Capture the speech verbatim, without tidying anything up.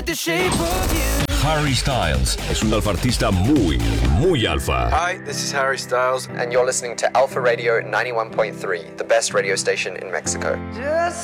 Harry Styles es un alfa artista muy, muy alfa. Hi, this is Harry Styles, and you're listening to Alpha Radio ninety-one point three, the best radio station in Mexico. Just